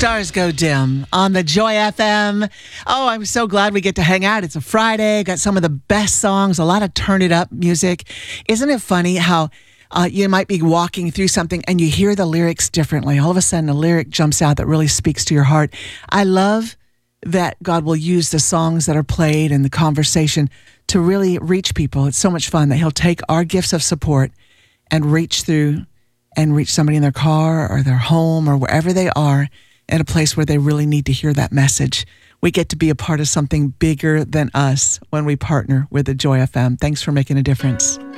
Stars Go Dim on the Joy FM. Oh, I'm so glad we get to hang out. It's a Friday. Got some of the best songs, a lot of turn it up music. Isn't it funny how you might be walking through something and you hear the lyrics differently? All of a sudden, a lyric jumps out that really speaks to your heart. I love that God will use the songs that are played and the conversation to really reach people. It's so much fun that He'll take our gifts of support and reach through and reach somebody in their car or their home or wherever they are in a place where they really need to hear that message. We get to be a part of something bigger than us when we partner with the Joy FM. Thanks for making a difference.